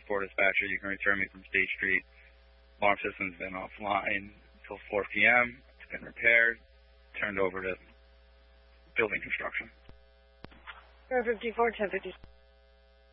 4 dispatcher. You can return me from State Street. Alarm system's been offline until 4 p.m. It's been repaired, turned over to building construction. 54, 1050.